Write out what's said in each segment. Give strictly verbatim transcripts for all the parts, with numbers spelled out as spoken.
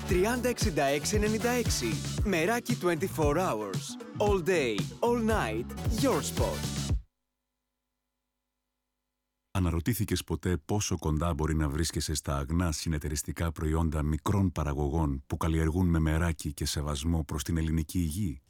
τριάντα εξήντα έξι ενενήντα έξι. Meraki είκοσι τέσσερις hours. All day, all night, your spot. Αναρωτήθηκες ποτέ πόσο κοντά μπορεί να βρίσκεσαι στα αγνά συνεταιριστικά προϊόντα μικρών παραγωγών που καλλιεργούν με μεράκι και σεβασμό προς την ελληνική γη?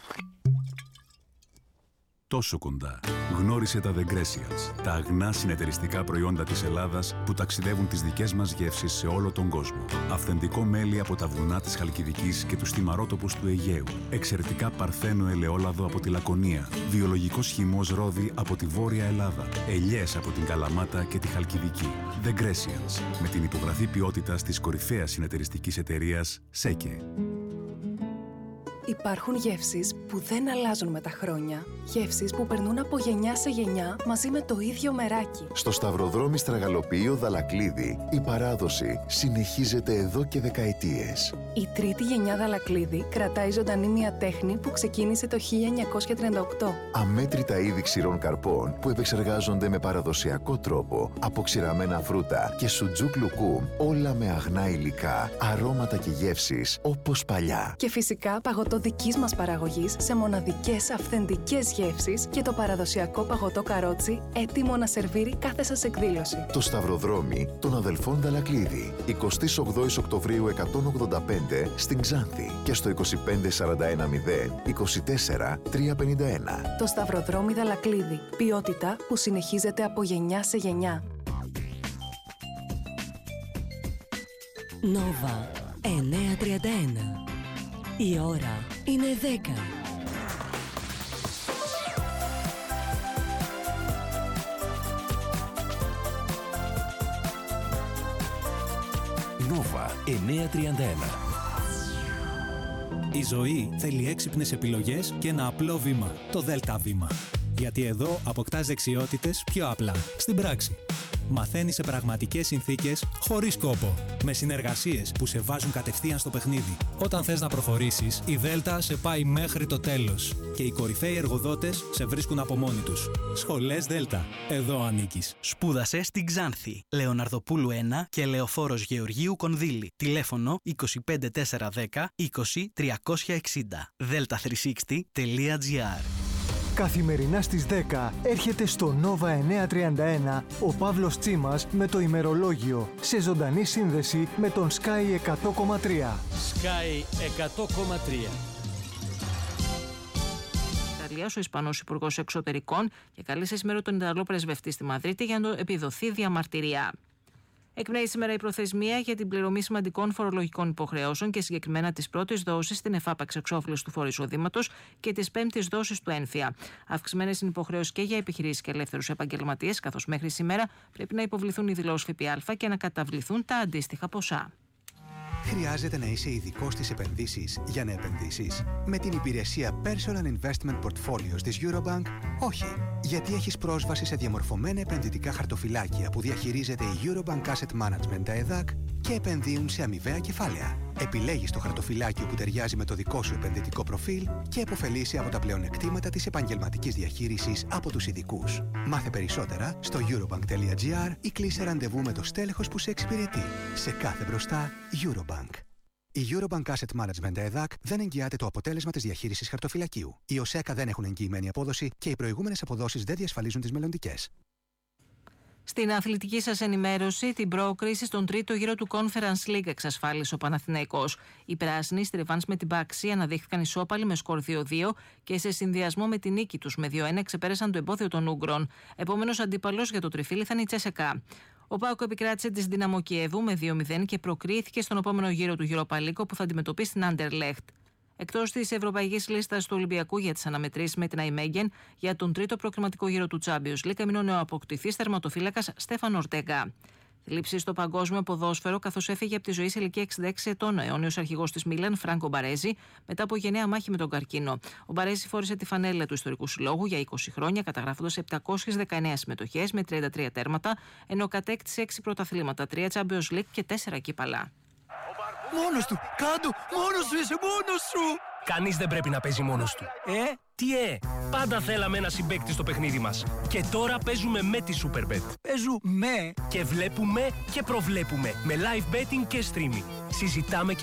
Τόσο κοντά. Γνώρισε τα The Grecians, τα αγνά συνεταιριστικά προϊόντα της Ελλάδας που ταξιδεύουν τις δικές μας γεύσεις σε όλο τον κόσμο. Αυθεντικό μέλι από τα βουνά της Χαλκιδικής και τους θυμαρότοπους του Αιγαίου. Εξαιρετικά παρθένο ελαιόλαδο από τη Λακωνία. Βιολογικός χυμός ρόδι από τη Βόρεια Ελλάδα. Ελιές από την Καλαμάτα και τη Χαλκιδική. The Grecians, με την υπογραφή ποιότητας της κορυφαίας συνεταιριστικής εταιρείας ΣΕΚΕ. Υπάρχουν γεύσεις που δεν αλλάζουν με τα χρόνια. Γεύσεις που περνούν από γενιά σε γενιά μαζί με το ίδιο μεράκι. Στο Σταυροδρόμι Στραγαλοποιείο Δαλακλίδη, η παράδοση συνεχίζεται εδώ και δεκαετίες. Η τρίτη γενιά Δαλακλίδη κρατάει ζωντανή μια τέχνη που ξεκίνησε το χίλια εννιακόσια τριάντα οκτώ. Αμέτρητα είδη ξηρών καρπών που επεξεργάζονται με παραδοσιακό τρόπο από ξηραμένα φρούτα και σουτζούκ λουκούμ, όλα με αγνά υλικά, αρώματα και γεύσεις όπως παλιά. Και φυσικά παγωτό δικής μας παραγωγής σε μοναδικές αυθεντικές γεύσεις και το παραδοσιακό παγωτό καρότσι έτοιμο να σερβίρει κάθε σας εκδήλωση. Το Σταυροδρόμι των αδελφών Δαλακλίδη. εικοστή ογδόη Οκτωβρίου εκατόν ογδόντα πέντε στην Ξάνθη και στο είκοσι πέντε σαράντα ένα μηδέν είκοσι τέσσερα τριακόσια πενήντα ένα. Το Σταυροδρόμι Δαλακλίδη. Ποιότητα που συνεχίζεται από γενιά σε γενιά. Νόβα εννιακόσια τριάντα ένα. Η ώρα είναι δέκα. Νόβα εννιακόσια τριάντα ένα. Η ζωή θέλει έξυπνες επιλογές και ένα απλό βήμα. Το Δέλτα Βήμα. Γιατί εδώ αποκτάς δεξιότητες πιο απλά, στην πράξη. Μαθαίνεις σε πραγματικές συνθήκες, χωρίς κόπο. Με συνεργασίες που σε βάζουν κατευθείαν στο παιχνίδι. Όταν θες να προχωρήσεις, η Δέλτα σε πάει μέχρι το τέλος. Και οι κορυφαίοι εργοδότες σε βρίσκουν από μόνοι τους. Σχολές Δέλτα. Εδώ ανήκεις. Σπούδασε στην Ξάνθη. Λεωναρδοπούλου ένα και Λεωφόρος Γεωργίου Κονδύλη. Τηλέφωνο είκοσι πέντε τετρακόσια δέκα είκοσι τριακόσια εξήντα. δέλτα τριακόσια εξήντα τελεία τζι άρ. Καθημερινά στις δέκα έρχεται στο Νόβα εννιακόσια τριάντα ένα ο Παύλος Τσίμας με το ημερολόγιο σε ζωντανή σύνδεση με τον Sky εκατό κόμμα τρία. Sky εκατό κόμμα τρία. Ο Ισπανός Υπουργός Εξωτερικών και καλεσε σήμερα τον Ιταλό πρεσβευτή στη Μαδρίτη για να του επιδοθεί διαμαρτυρία. Εκπνέει σήμερα η προθεσμία για την πληρωμή σημαντικών φορολογικών υποχρεώσεων και συγκεκριμένα της πρώτης δόσης στην εφάπαξ εξόφληση του φόρου εισοδήματος και της πέμπτης δόσης του έμφυα. Αυξημένες είναι υποχρεώσεις και για επιχειρήσεις και ελεύθερους επαγγελματίες, καθώς μέχρι σήμερα πρέπει να υποβληθούν οι δηλώσεις ΦΠΑ και να καταβληθούν τα αντίστοιχα ποσά. Χρειάζεται να είσαι ειδικός στις επενδύσεις για να επενδύσεις? Με την υπηρεσία Personal Investment Portfolios της Eurobank, όχι. Γιατί έχεις πρόσβαση σε διαμορφωμένα επενδυτικά χαρτοφυλάκια που διαχειρίζεται η Eurobank Asset Management ΕΔΑΚ και επενδύουν σε αμοιβαία κεφάλαια. Επιλέγεις το χαρτοφυλάκιο που ταιριάζει με το δικό σου επενδυτικό προφίλ και επωφελείσαι από τα πλεονεκτήματα της επαγγελματικής διαχείρισης από τους ειδικούς. Μάθε περισσότερα στο eurobank τελεία τζι άρ ή κλείσε ραντεβού με το στέλεχος που σε εξυπηρετεί. Σε κάθε μπροστά, Eurobank. Η Eurobank Asset Management ΕΔΑΚ δεν εγγυάται το αποτέλεσμα της διαχείρισης χαρτοφυλακίου. Οι ΟΣΕΚΑ δεν έχουν εγγυημένη απόδοση και οι προηγούμενες αποδόσεις δεν διασφαλίζουν τις μελλοντικές. Στην αθλητική σας ενημέρωση, την πρόκριση στον τρίτο γύρο του Conference League εξασφάλισε ο Παναθηναϊκός. Οι πράσινοι στη ρεβάνς με την Παξη αναδείχθηκαν ισόπαλοι με σκορ δύο δύο και σε συνδυασμό με την νίκη τους με δύο ένα ξεπέρασαν το εμπόδιο των Ούγγρων. Επόμενος αντίπαλος για το τριφύλι θα είναι η Τσέσεκα. Ο ΠΑΟΚ επικράτησε τη Δυναμό Κιέβου με δύο μηδέν και προκρίθηκε στον επόμενο γύρο του Europa League που θα αντιμετωπίσει την Anderlecht. Εκτός της ευρωπαϊκής λίστας του Ολυμπιακού για τις αναμετρήσεις με την Αϊμέγγεν για τον τρίτο προκριματικό γύρο του Champions League έμεινε ο νεοαποκτηθής τερματοφύλακας Στέφαν Ορτέγκα. Θλίψη στο παγκόσμιο ποδόσφαιρο, καθώς έφυγε από τη ζωή σε ηλικία εξήντα έξι ετών ο αιώνιος αρχηγός της Μίλαν, Φράνκο Μπαρέζι, μετά από γενναία μάχη με τον καρκίνο. Ο Μπαρέζι φόρησε τη φανέλα του ιστορικού συλλόγου για είκοσι χρόνια, καταγράφοντας επτακόσιες δεκαεννέα συμμετοχές με τριάντα τρία τέρματα, ενώ κατέκτησε έξι πρωταθλήματα, τρία Champions League και τέσσερα κύπαλα. Μόνος του! Κάντο! Μόνος σου! Είσαι μόνος σου! Κανείς δεν πρέπει να παίζει μόνος του. Ε? Τι ε! Πάντα θέλαμε ένα συμπαίκτη στο παιχνίδι μας. Και τώρα παίζουμε με τη Superbet. Παίζουμε! Και βλέπουμε και προβλέπουμε με live betting και streaming. Συζητάμε και